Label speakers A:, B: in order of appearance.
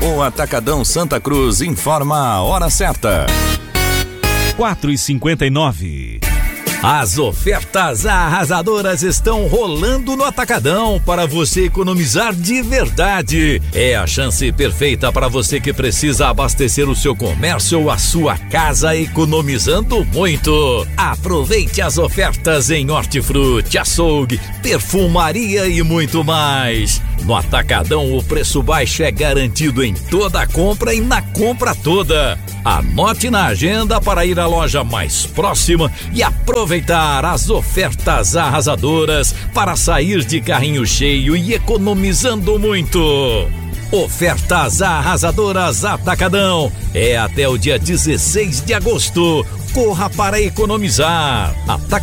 A: O Atacadão Santa Cruz informa a hora certa.
B: 4h59.
C: As ofertas arrasadoras estão rolando no Atacadão para você economizar de verdade. É a chance perfeita para você que precisa abastecer o seu comércio ou a sua casa economizando muito. Aproveite as ofertas em hortifruti, açougue, perfumaria e muito mais. No Atacadão o preço baixo é garantido em toda a compra e na compra toda. Anote na agenda para ir à loja mais próxima e aproveitar as ofertas arrasadoras para sair de carrinho cheio e economizando muito. Ofertas arrasadoras Atacadão. É até o dia 16 de agosto. Corra para economizar. Atacadão.